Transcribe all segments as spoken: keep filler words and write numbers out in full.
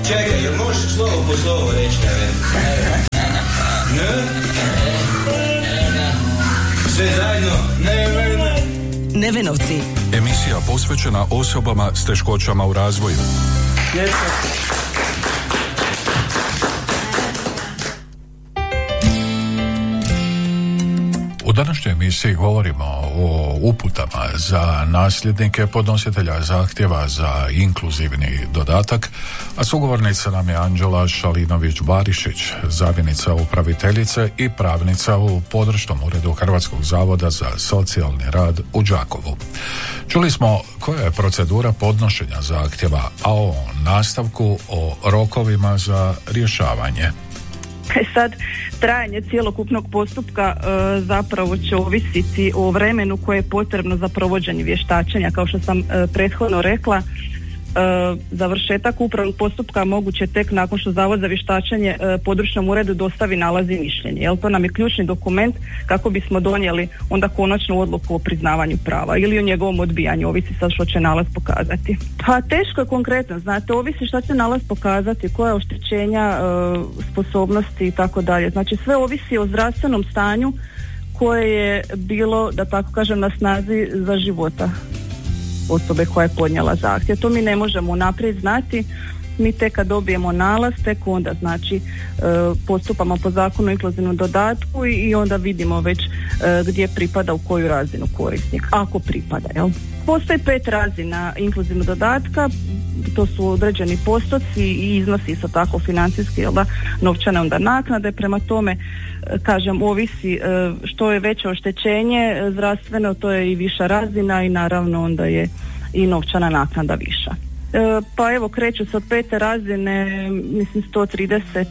Čekaj, jel možeš slovo po slovo reći na mene? Ne? Sve zajedno? Ne, ne, ne. Nevenovci. Emisija posvećena osobama s teškoćama u razvoju. U današnjoj emisiji govorimo o uputama za nasljednike podnositelja zahtjeva za inkluzivni dodatak, a sugovornica nam je Anđela Šalinović-Barišić, zamjenica upraviteljice i pravnica u područnom uredu Hrvatskog zavoda za socijalni rad u Đakovu. Čuli smo koja je procedura podnošenja zahtjeva, a o nastavku o rokovima za rješavanje. E sad, trajanje cjelokupnog postupka e, zapravo će ovisiti o vremenu koje je potrebno za provođenje vještačenja. Kao što sam e, prethodno rekla, e, završetak upravnog postupka moguće tek nakon što Zavod za vještačenje e, područnom uredu dostavi nalaz i mišljenje. Jel, to nam je ključni dokument kako bismo donijeli onda konačnu odluku o priznavanju prava ili o njegovom odbijanju, ovisi sad što će nalaz pokazati. Pa teško je konkretno, znate, ovisi što će nalaz pokazati, koja oštećenja, e, sposobnosti i tako dalje. Znači sve ovisi o zdravstvenom stanju koje je bilo, da tako kažem, na snazi za života osobe koja je podnijela zahtjev. To mi ne možemo unaprijed znati, mi tek kad dobijemo nalaz, tek onda znači postupamo po zakonu o inkluzivnom dodatku i onda vidimo već gdje pripada, u koju razinu korisnik, ako pripada, jel? Postoji pet razina inkluzivnog dodatka, to su određeni postoci i iznosi isto tako financijski, jel da, novčane onda naknade, prema tome kažem, ovisi što je veće oštećenje zdravstveno, to je i viša razina i naravno onda je i novčana naknada viša. E, pa evo, kreću se od pete razine, mislim sto trideset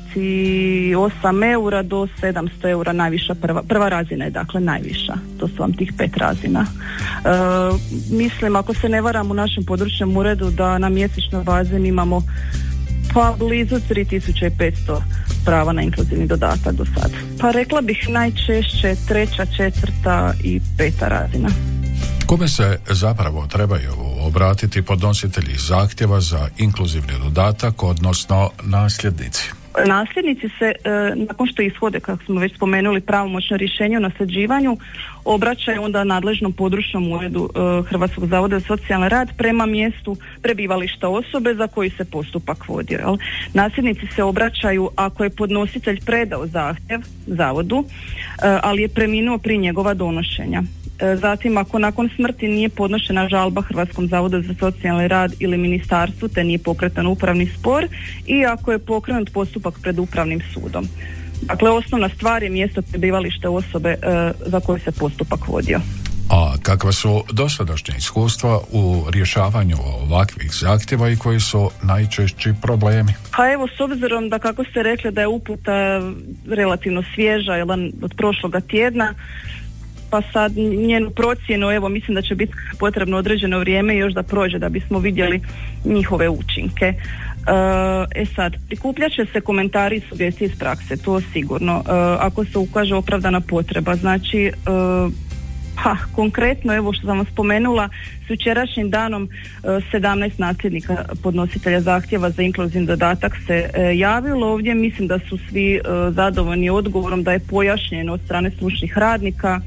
osam eura do sedamsto eura, najviša prva, prva razina je dakle najviša, to su vam tih pet razina. E, mislim, ako se ne varam, u našem područnom uredu da na mjesečnoj bazi imamo pa blizu tri tisuće petsto prava na inkluzivni dodatak do sada. Pa rekla bih najčešće treća, četvrta i peta razina. Kome se zapravo trebaju obratiti podnositelji zahtjeva za inkluzivni dodatak, odnosno nasljednici? Nasljednici se, e, nakon što ishode, kako smo već spomenuli, pravomoćno rješenje o nasljeđivanju, obraćaju onda nadležnom područnom uredu e, Hrvatskog zavoda za socijalni rad prema mjestu prebivališta osobe za koji se postupak vodio. Jel? Nasljednici se obraćaju ako je podnositelj predao zahtjev zavodu, e, ali je preminuo prije njegova donošenja. Zatim, ako nakon smrti nije podnošena žalba Hrvatskom zavodu za socijalni rad ili ministarstvu te nije pokretan upravni spor i ako je pokrenut postupak pred upravnim sudom. Dakle, osnovna stvar je mjesto prebivalište osobe e, za koju se postupak vodio. A kakva su dosadašnja iskustva u rješavanju ovakvih zahtjeva i koji su najčešći problemi? Pa evo, s obzirom da, kako ste rekli, da je uputa relativno svježa, jedan od prošloga tjedna, pa sad njenu procjenu, evo, mislim da će biti potrebno određeno vrijeme još da prođe da bismo vidjeli njihove učinke. E sad, prikupljat će se komentari i sugestije iz prakse, to sigurno, e, ako se ukaže opravdana potreba. Znači, e, pa konkretno, evo što sam vam spomenula, s jučerašnjim danom e, sedamnaest nasljednika podnositelja zahtjeva za inkluzivni dodatak se e, javilo ovdje. Mislim da su svi e, zadovoljni odgovorom, da je pojašnjeno od strane stručnih radnika.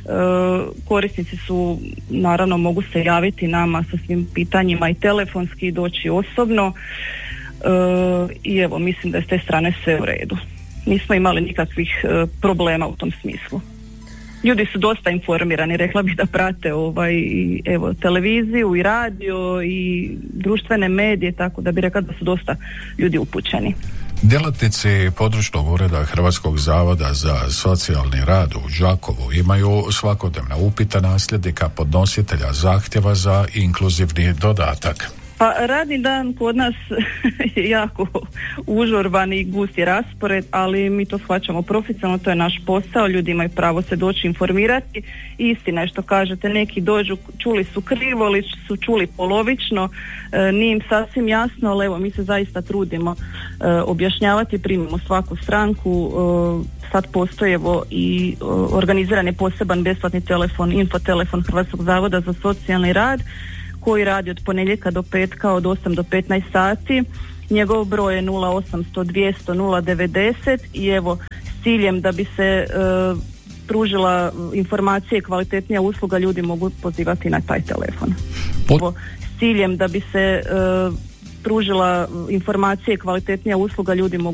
Korisnici su, naravno, mogu se javiti nama sa svim pitanjima i telefonski i doći osobno e, i evo, mislim da je s te strane sve u redu. Nismo imali nikakvih e, problema u tom smislu. Ljudi su dosta informirani, rekla bih da prate ovaj, i, evo, televiziju i radio i društvene medije, tako da bih rekla da su dosta ljudi upućeni. Djelatnici područnog ureda Hrvatskog zavoda za socijalni rad u Đakovu imaju svakodnevna upita nasljednika podnositelja zahtjeva za inkluzivni dodatak. Pa radni dan kod nas je jako užurban i gust je raspored, ali mi to shvaćamo profesionalno, to je naš posao, ljudi imaju pravo se doći informirati. Istina je što kažete, neki dođu, čuli su krivo ili su čuli polovično, e, nije im sasvim jasno, ali evo, mi se zaista trudimo e, objašnjavati, primimo svaku stranku. E, sad postoji evo i e, organiziran je poseban besplatni telefon, infotelefon Hrvatskog zavoda za socijalni rad, koji radi od ponedjeljka do petka od osam do petnaest sati Njegov broj je nula osamsto dvjesto nula devedeset i evo s ciljem da bi se e, pružila informacije i kvalitetnija usluga, ljudi mogu pozivati na taj telefon. Pot... Evo, s ciljem da bi se e, pružila informacije i kvalitetnija usluga, ljudi mogu